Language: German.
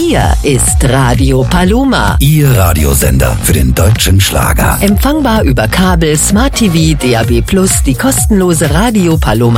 Hier ist Radio Paloma. Ihr Radiosender für den deutschen Schlager. Empfangbar über Kabel, Smart TV, DAB+, die kostenlose Radio Paloma